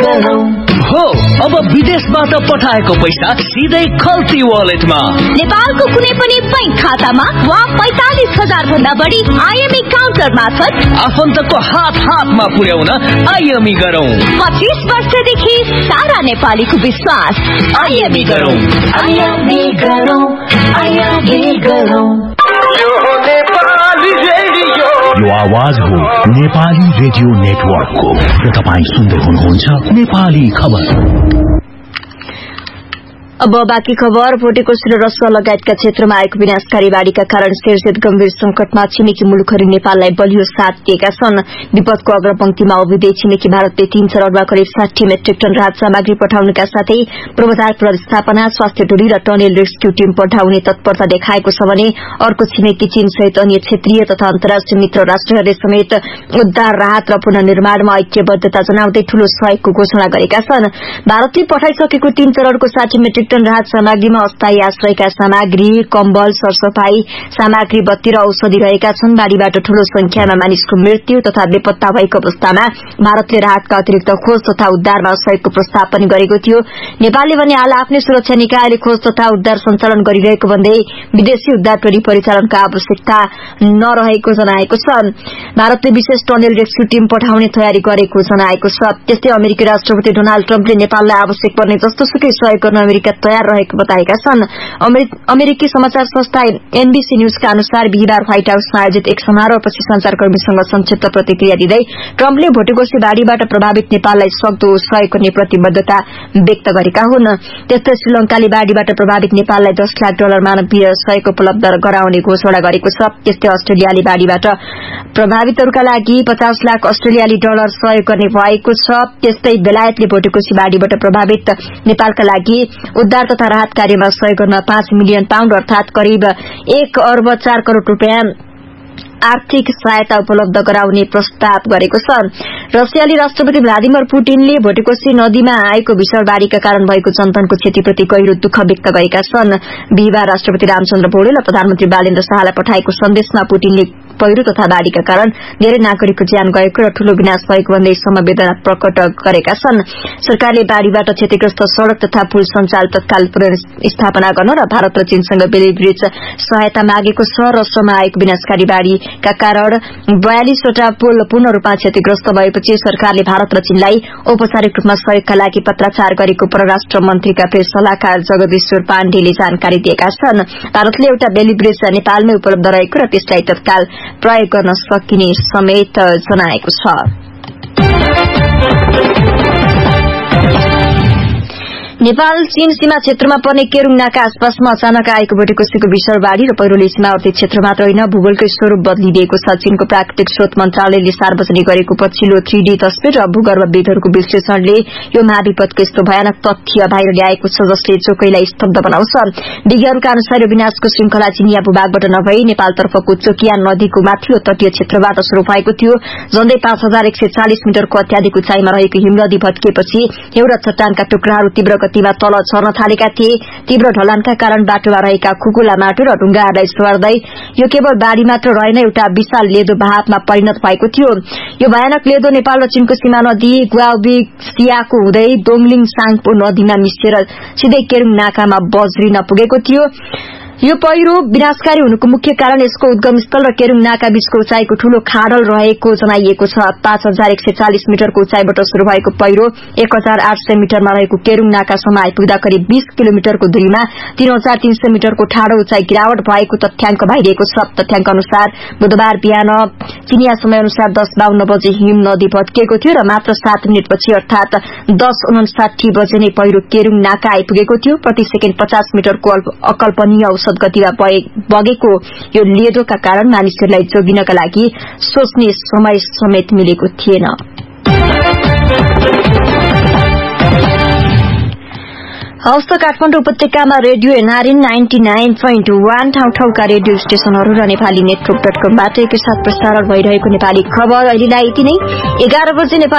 हो अब विदेशबाट पठाएको पैसा सिधै खल्ती वालेटमा, नेपालको कुनै पनि बैंक खातामा वा 45,000 भन्दा बढी आईएमई काउन्टर मार्फत आफन्तको हातमा पुर्याउन आईएमई गरौँ। 25 वर्षदेखि सारा नेपालीको विश्वास। आईएमई गरौँ। यो आवाज हो नेपाली रेडियो नेटवर्कको र तपाईं सुन्दै हुनुहुन्छ नेपाली खबर। अब बाँकी खबर। भोटेकोशी र रसुवा लगायतका क्षेत्रमा आएको विनाशकारी बाढ़ीका कारण सिर्जित गम्भीर संकटमा छिमेकी मुलुकहरू नेपाललाई बलियो साथ दिएका छन्। विपदको अग्रपंक्तिमा उभिँदै छिमेकी भारतले 3 चरणमा करिब 60 मेट्रिक टन राहत सामग्री पठाउनका साथै पूर्वाधार व्यवस्थापना, स्वास्थ्य टोली र टनेल रेस्क्यू टीम पठाउने तत्परता देखाएको छ भने अर्को छिमेकी चीन सहित अन्य क्षेत्रीय तथा अन्तर्राष्ट्रिय मित्र राष्ट्रहरूले समेत उद्धार, राहत र पुनर्निर्माणमा ऐक्यबद्धता जनाउँदै ठूलो सहयोगको घोषणा गरेका छन्। भारतले पठाइसकेको 3 चरणको 60 मेट्रिक टन राहत सामग्रीमा अस्थायी आश्रयका सामग्री, कम्बल, सरसफाई सामग्री, बत्ती र औषधि रहेका छन्। बाढ़ीबाट ठूलो संख्यामा मानिसको मृत्यु तथा बेपत्ता भएको अवस्थामा भारतले राहतका अतिरिक्त खोज तथा उद्धारमा सहयोगको प्रस्ताव पनि गरेको थियो। नेपालले भने हाल आफ्नै सुरक्षा निकायले खोज तथा उद्धार सञ्चालन गरिरहेको भन्दै विदेशी उद्धार टोली परिचालनका आवश्यकता नरहेको जनाएको छ। भारतले विशेष टनेल रेस्क्यू टीम पठाउने तयारी गरेको जनाएको छ। त्यस्तै अमेरिकी राष्ट्रपति डोनाल्ड ट्रम्पले नेपाललाई आवश्यक पर्ने जस्तोसुकै सहयोग गर्न अमेरिका तयार रहेको बताएका छन्। अमेरिकी समाचार संस्था एनबीसी न्यूजका अनुसार बिहिबार व्हाइट हाउसमा आयोजित एक समारोहपछि संचारकर्मीसँग संक्षिप्त प्रतिक्रिया दिँदै ट्रम्पले भोटेकोशी बाढ़ीबाट प्रभावित नेपाललाई सक्दो सहयोग गर्ने प्रतिबद्धता व्यक्त गरेका हुन्। त्यस्तै श्रीलंकाले बाढ़ीबाट प्रभावित नेपाललाई $10 लाख मानवीय सहयोग उपलब्ध गराउने घोषणा गरेको छ। त्यस्तै अस्ट्रेलियाले बाढ़ीबाट प्रभावितहरूका लागि $50 लाख सहयोग गर्ने भएको छ। त्यस्तै बेलायतले भोटेकोशी बाढ़ीबाट प्रभावित नेपालका लागि उद्धार तथा राहत कार्यमा सहयोग गर्न $5 मिलियन अर्थात करिब $1.4 करोड़ आर्थिक सहायता उपलब्ध गराउने प्रस्ताव गरेको छ। रसियाली राष्ट्रपति भ्लादिमिर पुटिनले भोटेकोशी नदीमा आएको भीषण बाढ़ीका कारण भएको जनधनको क्षतिप्रति गहिरो दुःख व्यक्त गरेका छन्। बिहिबार राष्ट्रपति रामचन्द्र पौडेल र प्रधानमन्त्री बालेन्द्र शाहलाई पठाएको सन्देशमा पुटिनले पहिरो तथा बाढ़ीका कारण धेरै नागरिकको ज्यान गएको र ठूलो विनाश भएको भन्दै संवेदना प्रकट गरेका छन्। सरकारले बाढ़ीबाट क्षतिग्रस्त सड़क तथा पुल सञ्जाल तत्काल पुनर्स्थापना गर्न र भारत र चीनसँग बेली ब्रिज सहायता मागेको छ। रसुवामा आएको विनाशकारी बाढ़ीका कारण 42 वटा पुल पूर्ण रूपमा क्षतिग्रस्त भएपछि सरकारले भारत र चीनलाई औपचारिक रूपमा सहयोगका लागि पत्राचार गरेको परराष्ट्र मन्त्रीका प्रेस सल्लाहकार जगदीश्वर पाण्डेले जानकारी दिएका छन्। भारतले एउटा बेली ब्रिज नेपालमै उपलब्ध रहेको र त्यसलाई तत्काल प्रयोग गर्न सकिने समेत जनाएको छ। नेपाल चीन सीमा क्षेत्रमा पर्ने केरुङ नाका आसपासमा अचानक आएको भोटेकोशीको भीषण बाढ़ी र पहिरोले सीमावर्ती क्षेत्र मात्र होइन भूगोलकै स्वरूप बदलिदिएको छ। चीनको प्राकृतिक स्रोत मन्त्रालयले सार्वजनिक गरेको पछिल्लो 3D तस्बिर र भूगर्भविदहरूको विश्लेषणले यो महाविपदको यस्तो भयानक तथ्य बाहिर ल्याएको छ जसले चोकैलाई स्तब्ध बनाउँछ। विज्ञहरूका अनुसार यो विनाशको श्रृंखला चीनिया भूभागबाट नभई नेपालतर्फको चोकियान नदीको माथिल्लो तटीय क्षेत्रबाट शुरू भएको थियो। झण्डै 5140 मिटरको अत्याधिक उचाइमा रहेको हिमनदी भत्किएपछि एउटा चट्टानका टुक्राहरू तीव्र गतिमा तल झर्न थालेका थिए। तीव्र ढलानका कारण बाटोमा रहेका खुकुला माटो र ढुङ्गाहरूलाई स्वार्दै यो केवल बाढ़ी मात्र रहेन एउटा विशाल लेदो बहावमा परिणत भएको थियो। यो भयानक लेदो नेपाल र चीनको सीमा नदी गुवाबिसियाको हुँदै दोङलिङ साङपो नदीमा मिसिएर सिधै केरुङ नाकामा बज्रिन पुगेको थियो। यो पहिरो विनाशकारी हुनुको मुख्य कारण यसको उद्गम स्थल र केरुङ नाका बीचको उचाइको ठूलो खाडल रहेको जनाइएको छ। 5140 मिटरको उचाइबाट शुरू भएको पहिरो 1800 मिटरमा रहेको केरुङ नाकासम्म आइपुग्दा करिब 20 किलोमिटरको दूरीमा 3300 मिटरको ठाडो उचाइ गिरावट भएको तथ्याङ्क बाहिरिएको छ। तथ्याङ्क अनुसार बुधबार बिहान चिनिया समय अनुसार 10:52 बजे हिम नदी भत्किएको थियो र मात्र 7 मिनटपछि अर्थात 10:59 बजे नै पहिरो केरुङ नाका आइपुगेको थियो। प्रति सेकेन्ड 50 मिटरको अकल्पनीय गतिमा बगेको यो लेदोका कारण मानिसहरूलाई जोगिनका लागि सोच्ने समय समेत मिलेको थिएन। हवस् त काठमाडौँ उपत्यकामा रेडियो एनआरएन 99.1 ठाउँ-ठाउँका रेडियो स्टेशनहरू र नेपाली नेटवर्क.com बाट एकैसाथ प्रसारण भइरहेको नेपाली खबर अहिलेलाई यति नै। 11 बजे